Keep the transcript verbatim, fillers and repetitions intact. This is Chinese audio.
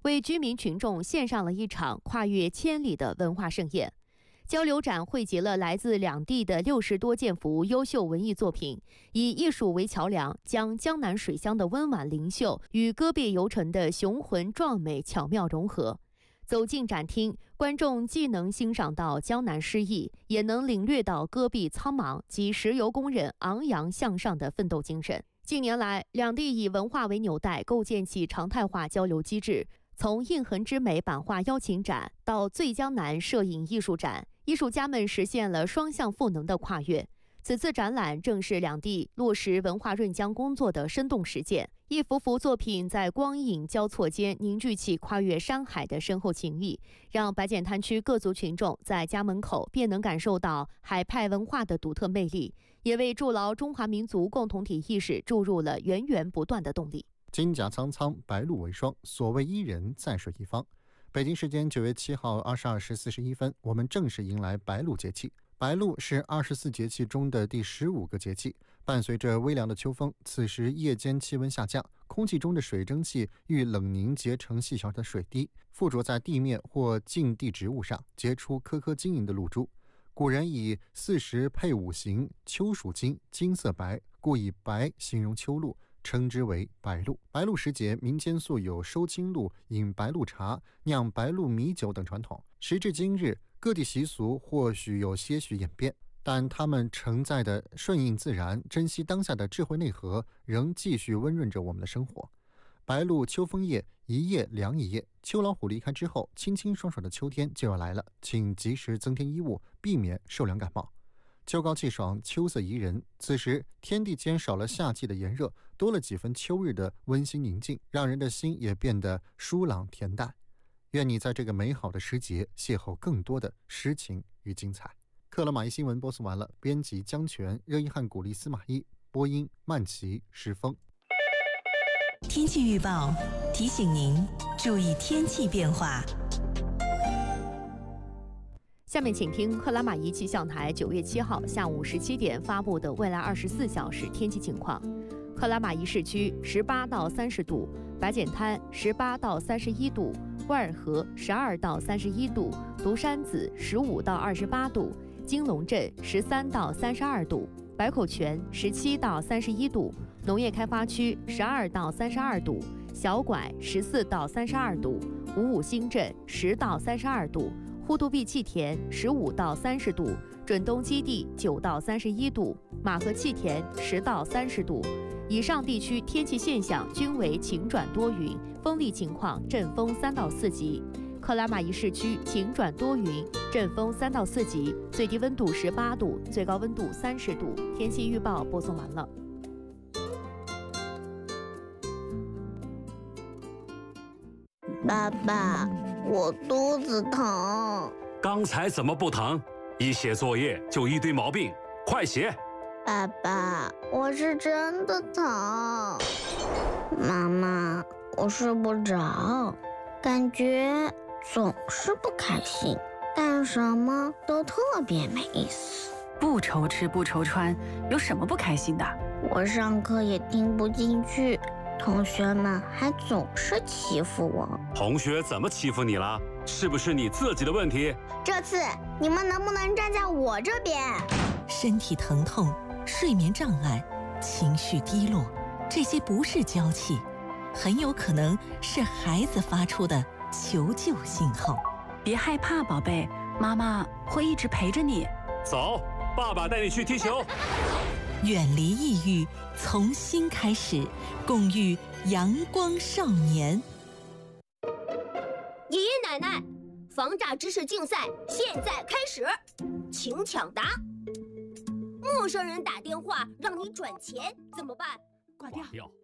为居民群众献上了一场跨越千里的文化盛宴。交流展汇集了来自两地的六十多件幅优秀文艺作品，以艺术为桥梁，将江南水乡的温婉灵秀与戈壁游尘的雄浑壮美巧妙融合。走进展厅，观众既能欣赏到江南诗意，也能领略到戈壁苍茫及石油工人昂扬向上的奋斗精神。近年来，两地以文化为纽带，构建起常态化交流机制。从印痕之美版画邀请展到醉江南摄影艺术展，艺术家们实现了双向赋能的跨越。此次展览正是两地落实文化润江工作的生动实践，一幅幅作品在光影交错间凝聚起跨越山海的深厚情谊，让白碱滩区各族群众在家门口便能感受到海派文化的独特魅力，也为筑牢中华民族共同体意识注入了源源不断的动力。 金甲苍苍，白露为霜，所谓伊人，在水一方。北京时间九月七号二十二时四十一分，我们正式迎来白露节气。白露是二十四节气中的第十五个节气，伴随着微凉的秋风，此时夜间气温下降，空气中的水蒸气遇冷凝结成细小的水滴，附着在地面或近地植物上，结出颗颗晶莹的露珠。古人以四时配五行，秋属金，金色白，故以白形容秋露，称之为白露。白露时节，民间素有收青露、饮白露茶、酿白露米酒等传统。时至今日，各地习俗或许有些许演变，但它们承载的顺应自然、珍惜当下的智慧内核，仍继续温润着我们的生活。白露秋风夜，一夜凉一夜。秋老虎离开之后，清清爽爽的秋天就要来了，请及时增添衣物，避免受凉感冒。秋高气爽，秋色宜人。此时天地间少了夏季的炎热，多了几分秋日的温馨宁静，让人的心也变得舒朗恬淡。愿你在这个美好的时节邂逅更多的诗情与精彩。克罗马伊新闻播送完了，编辑江泉，热依汉、古丽、司马懿，播音曼琪、石峰。 天气预报提醒您注意天气变化。 下面请听克拉玛依气象台九月七号下午十七点发布的未来二十四小时天气情况。克拉玛依市区十八到三十度，白碱滩十八到三十一度，万尔河十二到三十一度，独山子十五到二十八度，金龙镇十三到三十二度，白口泉十七到三十一度，农业开发区十二到三十二度，小拐十四到三十二度，五五新镇十到三十二度，呼杜壁气田十五到三十度，准东基地九到三十一度，马河气田十到三十度。以上地区天气现象均为晴转多云，风力情况阵风三到四级。克拉玛依市区晴转多云，阵风三到四级，最低温度十八度，最高温度三十度。天气预报播送完了。 爸爸，我肚子疼。 刚才怎么不疼？一写作业就一堆毛病，快写！ 爸爸，我是真的疼。妈妈，我睡不着，感觉总是不开心，干什么都特别没意思。 不愁吃不愁穿，有什么不开心的？ 我上课也听不进去，同学们还总是欺负我。 同学怎么欺负你了？是不是你自己的问题？ 这次你们能不能站在我这边？ 身体疼痛、睡眠障碍、情绪低落，这些不是娇气，很有可能是孩子发出的求救信号。 别害怕，宝贝，妈妈会一直陪着你。 走，爸爸带你去踢球。 远离抑郁，从新开始，共育阳光少年。 爷爷奶奶，防诈知识竞赛现在开始，请抢答。陌生人打电话让你转钱怎么办？ 挂掉。